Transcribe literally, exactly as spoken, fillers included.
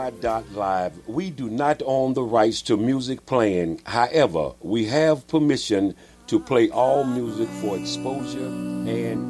Y dot live. We do not own the rights to music playing. However, we have permission to play all music for exposure and